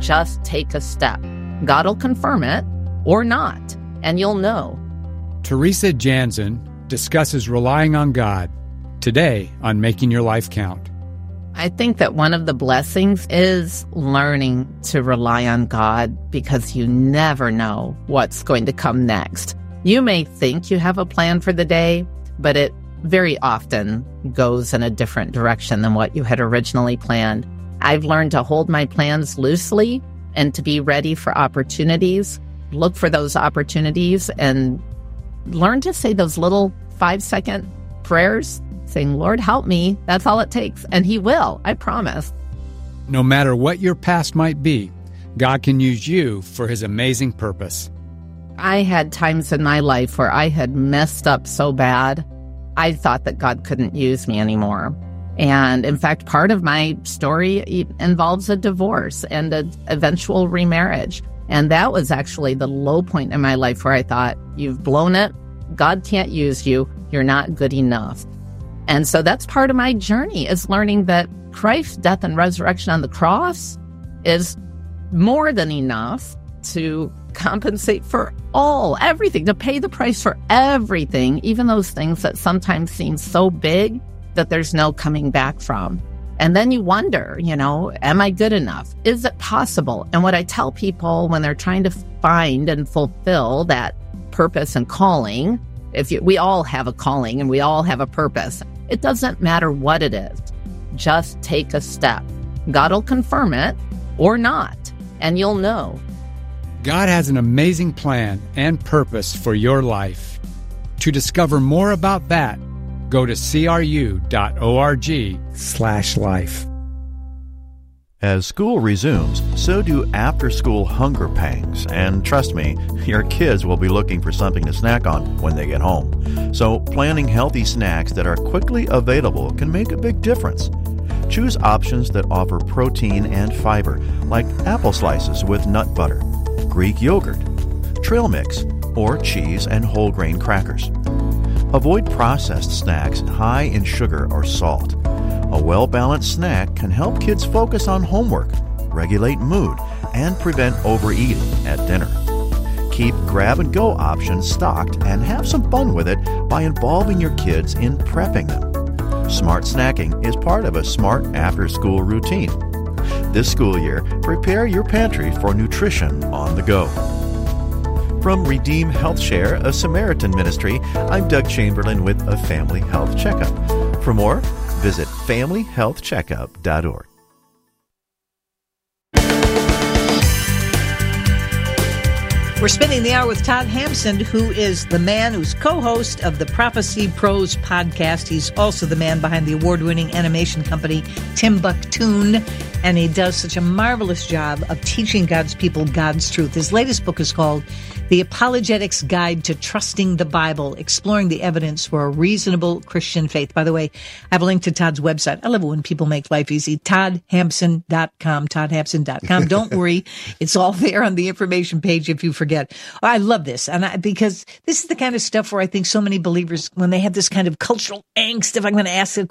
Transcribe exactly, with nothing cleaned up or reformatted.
Just take a step. God will confirm it or not, and you'll know. Teresa Jansen discusses relying on God today on Making Your Life Count. I think that one of the blessings is learning to rely on God, because you never know what's going to come next. You may think you have a plan for the day, but it very often goes in a different direction than what you had originally planned. I've learned to hold my plans loosely and to be ready for opportunities. Look for those opportunities and learn to say those little five-second prayers, saying, Lord, help me. That's all it takes. And He will, I promise. No matter what your past might be, God can use you for His amazing purpose. I had times in my life where I had messed up so bad, I thought that God couldn't use me anymore. And in fact, part of my story involves a divorce and an eventual remarriage. And that was actually the low point in my life where I thought, you've blown it. God can't use you. You're not good enough. And so that's part of my journey, is learning that Christ's death and resurrection on the cross is more than enough to compensate for all, everything, to pay the price for everything, even those things that sometimes seem so big that there's no coming back from. And then you wonder, you know, am I good enough? Is it possible? And what I tell people when they're trying to find and fulfill that purpose and calling, if you, we all have a calling and we all have a purpose, it doesn't matter what it is. Just take a step. God will confirm it or not, and you'll know. God has an amazing plan and purpose for your life. To discover more about that, go to cru.org slash life. As school resumes, so do after-school hunger pangs. And trust me, your kids will be looking for something to snack on when they get home. So planning healthy snacks that are quickly available can make a big difference. Choose options that offer protein and fiber, like apple slices with nut butter, Greek yogurt, trail mix, or cheese and whole grain crackers. Avoid processed snacks high in sugar or salt. A well-balanced snack can help kids focus on homework, regulate mood, and prevent overeating at dinner. Keep grab-and-go options stocked and have some fun with it by involving your kids in prepping them. Smart snacking is part of a smart after-school routine. This school year, prepare your pantry for nutrition on the go. From Redeem Health Share, a Samaritan ministry, I'm Doug Chamberlain with a Family Health Checkup. For more, visit family health checkup dot org. We're spending the hour with Todd Hampson, who is the man who's co-host of the Prophecy Pros podcast. He's also the man behind the award-winning animation company Timbuktoon, and he does such a marvelous job of teaching God's people God's truth. His latest book is called The Apologetics Guide to Trusting the Bible, Exploring the Evidence for a Reasonable Christian Faith. By the way, I have a link to Todd's website. I love it when people make life easy. todd hampson dot com, todd hampson dot com. Don't worry. It's all there on the information page if you forget. Oh, I love this. And I, because this is the kind of stuff where I think so many believers, when they have this kind of cultural angst, if I'm going to ask a